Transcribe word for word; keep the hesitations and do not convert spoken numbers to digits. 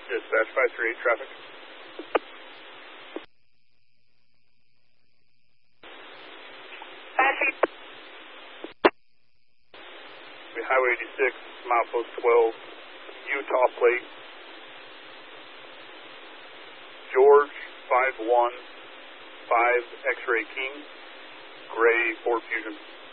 Dispatch five three eight traffic. Highway eighty-six, milepost twelve, Utah plate, George five one five X-Ray King, Gray Ford Fusion.